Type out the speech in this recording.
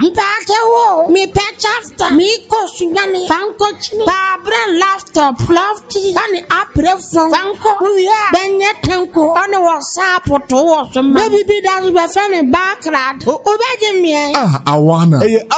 Mpakewo, me pechasta, me kosunyani, fanko chini, pabre laptop, lofty, kani aprefo, fanko, benye tenko, on WhatsApp to WhatsApp. Baby, that's my friend backrad. Obey me. Awana.